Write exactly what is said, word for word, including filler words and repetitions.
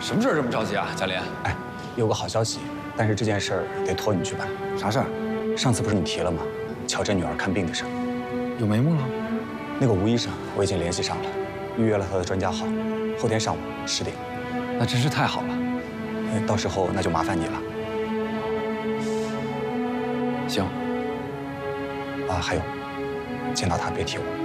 什么事儿这么着急啊，嘉林？ 哎，有个好消息，但是这件事儿得托你去办。 啥事儿？ 上次不是你提了吗？乔振女儿看病的事儿。 有眉目了？ 那个吴医生我已经联系上了，预约了他的专家号，后天上午十点。 那真是太好了。 哎，到时候那就麻烦你了。 行。 啊，还有，见到他别提我。